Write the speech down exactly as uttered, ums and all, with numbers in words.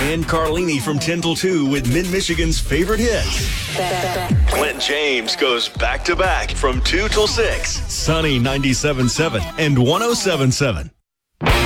Dan Carlini from ten till two with Mid-Michigan's favorite hits. Clint James goes back-to-back from two till six. Sunny ninety-seven point seven and one oh seven point seven.